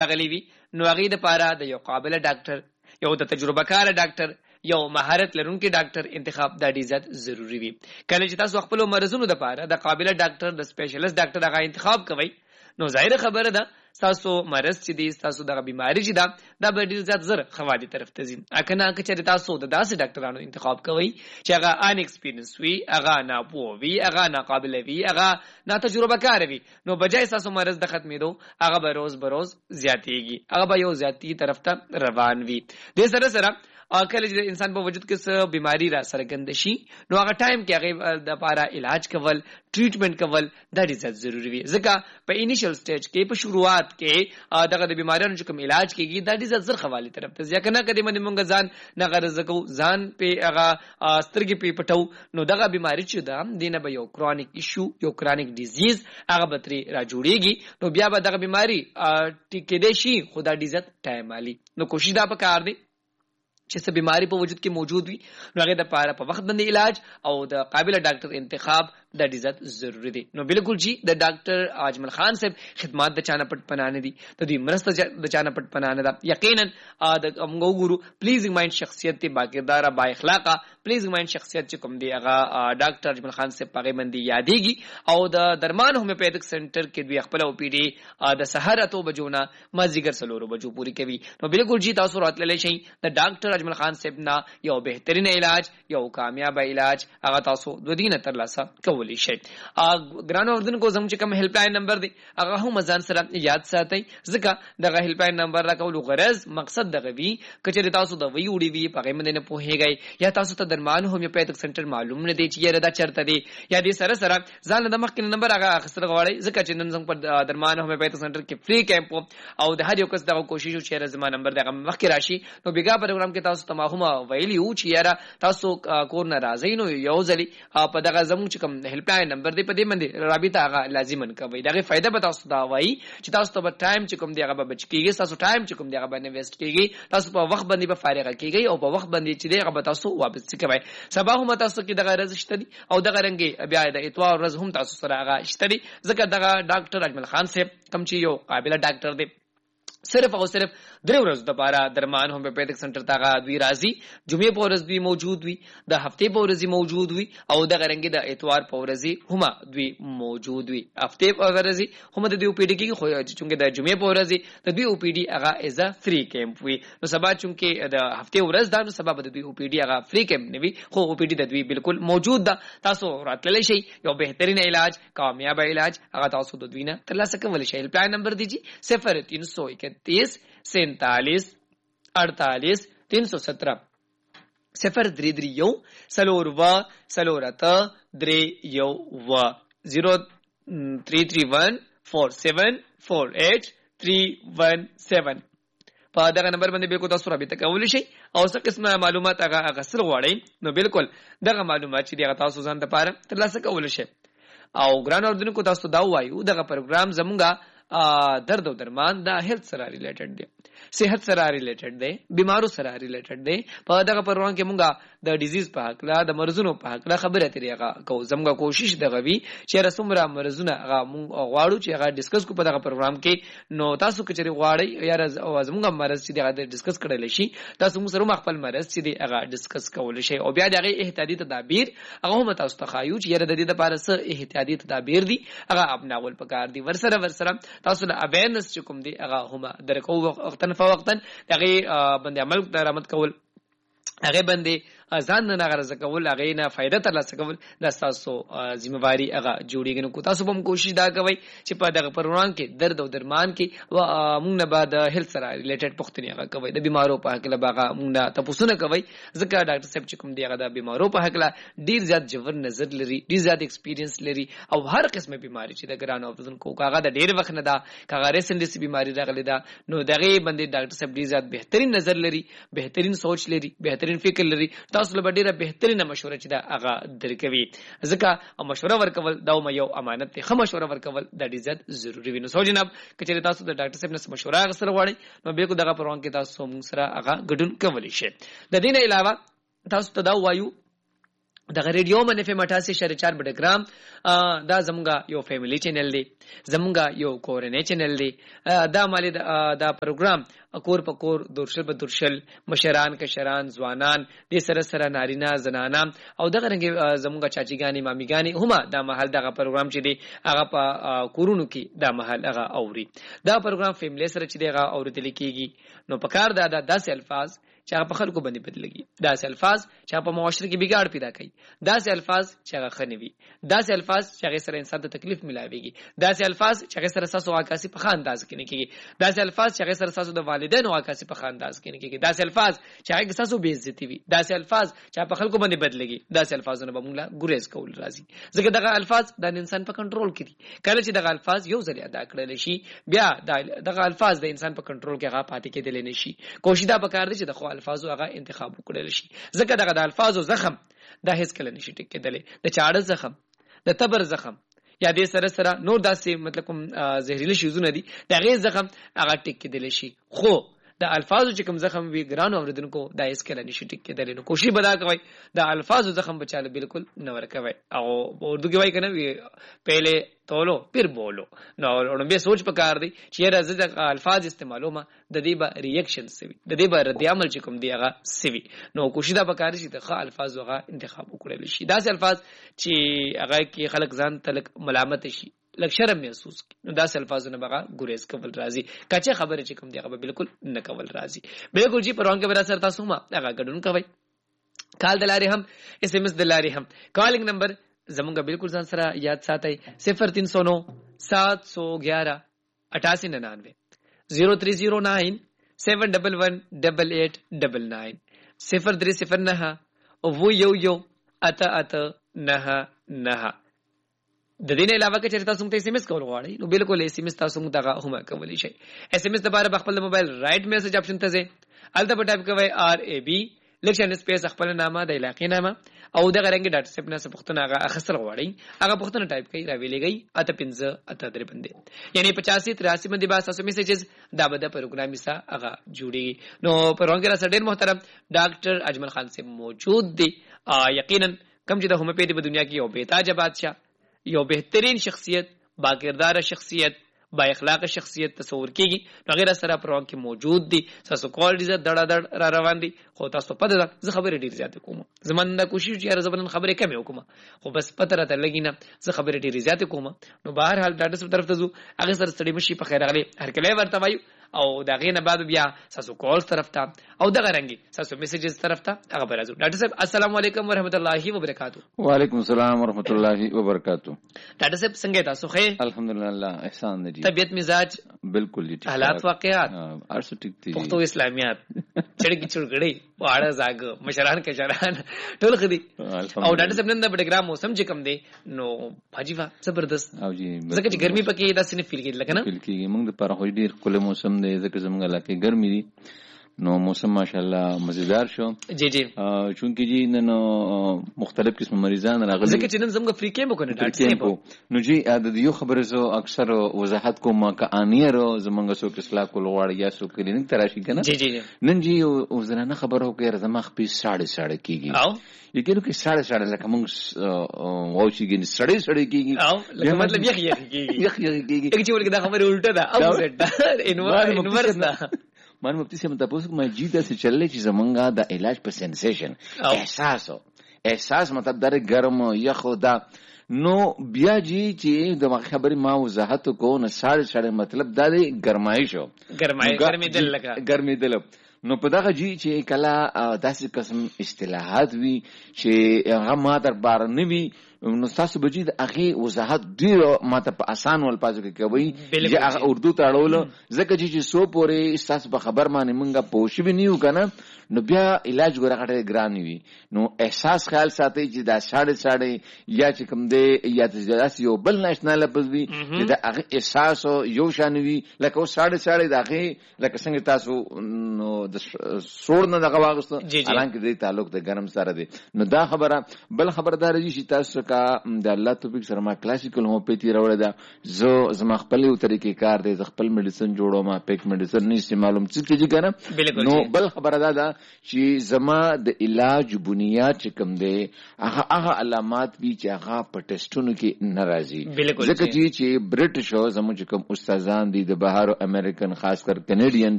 راغلي وي نو هغه د پاره د یو قابل ډاکټر یو د تجربه کار ډاکټر یو مهارت لرونکي ډاکټر انتخاب د ډیر زیات ضروری وي کله چې تاسو خپل مرزونو د پاره د قابل ډاکټر د سپیشلیست ډاکټر هغه انتخاب کوئ نو ظاهر خبره ده تاسو مرز چې دي تاسو دغه بیماری چې دا به ډیر زیات زر خوادي طرف ته ځي اکنه چې تاسو د داسې ډاکټرانو انتخاب کوئ چې هغه ان ایکسپیرینس وي هغه نه پوه وي هغه نه قابل وي هغه نه تجربه کار وي نو بجای تاسو مرز د ختمېدو هغه به روز بروز زیاتېږي هغه به یو زیاتی طرف ته روان وي د سره کله چې انسان په وجود کې څه بیماری را سرګند شي نو هغه ټایم کې هغه د لپاره علاج کول ټریټمنټ کول دا ډېر ضروری وي ځکه په انیشل سټیج کې په شروعات کې دغه د بیماریانو چې کوم علاج کیږي دا ډېر زر خوالي طرف ته ځکه نه کدي مونږ ځان نه غرض کو ځان په هغه سترګې په پټو نو دغه بیماری چې دا دینه به یو کرونیک ایشو یو کرونیک ډیزیز هغه به تری را جوړیږي نو بیا به دغه بیماری ټیکې دي شي خدا دې عزت ټایم علي نو کوشش دا پکار دی چې څه بیماری په وجود کې موجود وي نو هغه د پاره په وخت باندې علاج او د قابل ډاکټر انتخاب د عزت ضروری دی نو بالکل جی د ډاکټر اجمل خان صاحب خدمات د چانه پټ پنانه دي د دې مرسته د چانه پټ پنانه ده یقینا د موږ ګورو پلیزینګ مایند شخصیت ته باقاعده با اخلاقه پلیزینګ مایند شخصیت چې کوم دی هغه ډاکټر اجمل خان صاحب هغه باندې یادېږي او د درمان هومیوپیتھک سنټر کې دوی خپل او پی ډي د سحر اتو بجونه مازیګر سلورو بجو پوری کوي نو بالکل جی تاسو راتللی شئ د ډاکټر اجمل خان صاحب نا یو بهترین علاج یو کامیاب علاج هغه تاسو د دینه تر لاسه کولی شئ ګرانو اردن کو زموږ چې کوم هیلپ لاین نمبر دی هغه هم ځان سره یاد ساتئ ځکه دغه هیلپ لاین نمبر راکول غرض مقصد دغه وی کچې تاسو د وی وړي وی په غیمه نه پوهیږئ یا تاسو ته درمان هومیوپیتھک سنټر معلوم نه دی چې یره دا چرته دی یا دې سره ځان د مخکې نمبر هغه اخستل غواړي ځکه چې نن زموږ په درمان هومیوپیتھک سنټر کې فری کیمپ او د هر یو کس دغه کوشش چې زما نمبر دغه مخکې راشي نو بیګا پروګرام کې تاسو تمامه ویلی او چې یاره تاسو کور نه راځئ نو یو ځلی په دغه زموږ چې کوم هیلپ لاین نمبر دی په دې باندې رابطه هغه لازمن کوي دغه فائدہ به تاسو دا وایي چې تاسو ته ټایم چې کوم دی هغه به بچ کیږي تاسو ټایم چې کوم دی هغه باندې ویسټ کیږي تاسو په وخت باندې به فارغ کیږي او په وخت باندې چې دی هغه به تاسو واپس کوي سبا هم تاسو کې دغه ورځ شته دي او دغه رنګي بیا د اتوار ورځ هم تاسو سره هغه شته دي ځکه دغه ډاکټر اجمل خان صاحب کوم چې یو قابل ډاکټر دی صرف او صرف درې ورځې لپاره درمان هومیوپیتھک سنټر ته دوی راځي جمعې په ورځ دوی موجود وي د هفته په ورځ موجود وي او د غرنګي د اتوار په ورځ هم دوی موجود وي هفته په ورځ هم د دوی او پی ډي کې خو چې د جمعې په ورځ د دوی او پی ډي هغه از فری کیمپ وي نو سبا چې د هفته ورځ دا نو سبا د دوی او پی ډي هغه فری کیمپ نیوي خو او پی ډي د دوی بالکل موجود ده تاسو راتللی شئ یو بهترین علاج کامیاب علاج هغه تاسو د دوی نه ترلاسه کولی شئ پلان نمبر دیجی 0331 47 48 317 033 سلوروا سلورتا درې یو و 0331 47 48 317 په دغه نمبر باندې بالکل تاسو رابطه کولی شئ او څه قسمه معلومات هغه سره غواړئ نو بالکل دغه معلومات چې دغه تاسو ځان لپاره ترلاسه کولی شئ او ګران اوردونکو تاسو دا وایو دغه پروګرام زمونږه درد او درمان دا هیلث سره ریلیټډ دی صحت سره ریلیټډ دی بیمارو سره ریلیټډ دی په دغه پروګرام کې مونږه د ډیزیز په حق لا د مرزونو په حق لا خبره تریغه کو زموږه کوشش دغه وی چې رسومره مرزونه هغه مونږ غواړو چې هغه ډیسکس کو په دغه پروګرام کې نو تاسو کچري غواړئ یا زموږه مرز چې دغه ډیسکس کړل شي تاسو موږ سره خپل مرز چې هغه ډیسکس کول شي او بیا دغه احتیاطي تدابیر هغه هم تاسو ته خایو چې د دې لپاره څه احتیاطي تدابیر دي هغه اپناول پکار دي ورسره تاسو له اویرنس چې کوم دی هغه هم درکو وختن فوقتن دغه باندې عمل درآمد کول هغه باندې ځان نه غرض کول هغه نه فائدہ ترلاسه کول د تاسو ذمہواری هغه جوړیږي نو تاسو هم کوشش دا کوئ چې په دغه پروګرام کې درد او درمان کې موږ نه بعد هیلث سره ریلیټډ پوښتنې هغه کوي د بیمارو په حق له باغه موږ نه تاسو نه کوي ځکه ډاکټر صاحب چې کوم دی هغه د بیمارو په حق له ډیر زیات جوړ نظر لري ډیر زیات ایکسپیرینس لري او هر قسمه بیماری چې د ګران اوردونکو هغه د ډیر وخت نه دا هغه ریسنټلی بیماری راغلی دا نو دغه باندې ډاکټر صاحب ډیر زیات بهترین نظر لري بهترین سوچ لري بهترین فکر لري تاسو له ډیره بهترینه مشوره چې دا هغه درکوي ځکه مشوره ورکول دا یو امانت دی خو مشوره ورکول د ډیر زیات ضروری وي نو سو جناب کچې تاسو د ډاکټر صاحب نه مشوره غوښتل غواړئ نو به کو دغه پروګرام کې تاسو موږ سره هغه ګډون کولی شئ د دې نه علاوه تاسو ته دا وایو د ریډیو من FM 88.4 بډګرام دا زمونږه یو فیملی چینل دی زمونږه یو کورنۍ چینل دی دا مالي دا پروګرام کور په کور درشل په درشل مشران کشران ځوانان د سره سره نارینه زنانه او دغه رنګ زمونږه چاچیګانی مامیګانی هما دا محل دغه پروګرام چې دی هغه په کورونو کې دا محل هغه اوري دا پروګرام فیملی سره چې دی هغه اوریدل کیږي نو پکار دا داسې الفاظ چې هغه په خلکو باندې بدلږي داسې الفاظ چې په معاشره کې بګاړ پیدا کوي داسې الفاظ چې هغه خنوي داسې الفاظ چې هغه سره انسان ته تکلیف ملاويږي داسې الفاظ چې هغه سره ساسو عکاسي په خانداز کې نه کیږي داسې الفاظ چې هغه سره ساسو د والدینو عکاسي په خانداز کې نه کیږي داسې الفاظ چې هغه ساسو بے عزتی وي داسې الفاظ چې په خلکو باندې بدلږي داسې الفاظونه به موږ ګریز کول راځي ځکه دغه الفاظ د انسان په کنټرول کې دي کله چې دغه الفاظ یو ځل ادا کړل شي بیا دغه الفاظ د انسان په کنټرول کې هغه پاتې کېدل نه شي کوشش دا وکړ چې د خو الفاظو هغه انتخاب وکړل شي ځکه دغه د الفاظو زخم دا هیڅ کله نشي ټیک کېدل د چاړه زخم د تبر زخم یا دې سره سره نور داسې مطلب کوم زهريله شیزونه دي د غیر زخم هغه ټیک کېدل شي خو د الفاظو چې کوم زخم وی ګران اوریدونکو دا هیڅ کله نشي ټیک کېدل نو کوشش بدا کوي د الفاظو زخم بچاله بالکل نه ورکوي او اردو کې وایي کنه پہلے تولو پھر بولو نو اورم به سوچ پکار دی چې راځي د الفاظ استعمالو ما د دې به ریاکشن سوي د دې به رد عمل چې کوم دی هغه سوي نو کوشش دا پکار شي د ښه الفاظ هغه انتخاب وکړل شي داسې الفاظ چې هغه کې خلک ځان تلک ملامت شي لکه شرم محسوس کی نو داسې الفاظونه بغا ګریز کول راځي کچه خبره چې کوم دی هغه بالکل نه کول راځي بالکل جی پروان کې برا سره تاسو ما هغه ګډون کوي کال دلاري هم SMS دلاري هم کالینګ نمبر زمونږه بالکل ځان سره یاد ساتئ 0309 711 8899 0309 7118899 0309 او یو یو اته اته نه نه د دې نه علاوه که چېرته تاسو ته SMS کول غواړئ نو بالکل SMS تاسو موږ ته هم کولی شئ SMS لپاره خپل موبایل رائټ میسج آپشن ته ځئ الته په ټایپ کوئ RAB لیکشن سپیس خپل نامه د علاقې نامه او د غرنګ ډاټا سپ نه پښتون هغه اخستل غواړئ هغه پښتون ټایپ کوي را ویلېږي اته 15 اته درې باندې یعنی 85 83 باندې با تاسو میسجز دا به د پروګرام سره هغه جوړي نو پروګرام کې سره ډېر محترم ډاکټر اجمل خان سے موجود دی یقینا کم چې د هومیوپیتي په دنیا کې یو بیتاج بادشاہ یو بهترین شخصیت با کردار شخصیت با اخلاق شخصیت تصور کیږي نو غیر سره پروګرام کې موجود دي تاسو کال دي دړه دړ را روان دي خو تاسو په دغه زه خبرې ډیر زیات کوم زمونږ کوشش چې زبرن خبرې کم وکم خو بس پته راته لګی نه زه خبرې ډیر زیات کوم نو بهر حال ډاټا سره طرف ته زو هغه سره ستړي مشي په خیر غلي هر کله ورته وایو او دا غینه بعد بیا تاسو کال طرف ته او دغه رنګي تاسو میسجز طرف ته هغه برازو ډاکټر صاحب السلام علیکم ورحمت الله وبرکاتہ وعلیکم السلام ورحمت الله وبرکاتہ ډاکټر صاحب څنګه تاسو خیر الحمدلله احسان دی طبیعت مزاج بالکل ٹھیک حالات واقعات ارسو ٹھیک دي پښتو اسلامیات چړګي چړګړې واړه زاګ مشران کشران ټول خدي او ډاکټر صاحب نن د بډګرام موسم چې کم دی نو فاجیفا زبردست او جی ځکه چې ګرمي پکې داسې نه فیل کېږي لکه نه فیل کېږي موږ د پر خو ډیر کله موسم دی ځکه زموږ علاقې ګرمي دي نو موسم ماشاءالله مزیدار شو جی جی چونکه جی نن مختلف قسم مریضان راغلي ځکه چې نن زموږ فری کیمپ وکړو ډاکټر صاحب نو جی د یو خبره زه اکثر وضاحت کوم کا انیر زمونږ سو اصلاح کول غواړي یا سو کلینیک تراشي کنه جی جی نن جی وزرانه خبره وکړه زما خپې 3.5 کیږي او یګلو کې 3.5 لکه موږ واوچی ګنې 3.5 کیږي او لکه مطلب یخ کیږي یخ کیږي چې ولګه دا خبره الټه ده او زټ انورس ده مان مفتي سم تاسو کوم جیدا سے چللې چې زمونږه د علاج په سنسیشن احساس مطلب در ګرم یخ دا نو بیا جی چې د خبرې ما وضاحت کو نه 3.5 مطلب دا دی ګرمایش ګرمي دل لگا ګرمي دل نو په دغه جی چې کله داسې قسم اصطلاحات وی چې هغه ما در بار نه وی نو تاسو بجید هغه وضاحت ډیر ماته په اسان ول پازو کې کوي چې هغه اردو ته اړول ځکه چې سو پورې تاسو په خبر باندې مونږه پوښښ به نیو کنه نو بیا علاج غوړه ګران وي نو احساس خیال ساتي چې دا 3.5 یا چې کوم دی یا چې یو بل نېشنل لفظ وي چې دا هغه احساس یو شان وي لکه 3.5 دغه لکه څنګه تاسو نو د سوړ نه دغه واغسته حالانکه دې تعلق د ګرم سره دی نو دا خبره بل خبردار دي چې تاسو لکه د الله توفیق سره ما کلاسیکل هومیوپیتي راوړې ده، زه زما خپل یو طریقې کار دی، زه خپل میډیسن جوړوم، پیک میډیسن نه استعمالوم څه کېږي کنه. نو بل خبره ده چې زما د علاج بنیاد چې کوم دی هغه علامات وي چې هغه په ټیسټونو کې ناراضي، ځکه چې برټش او زموږ کوم استادان دي د بهر امریکن خاص کر کینیډین